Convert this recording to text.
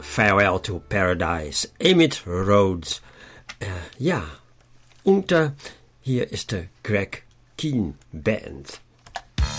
Farewell to Paradise, Emmett Rhodes. Ja, und hier ist der Greg Kihn Band.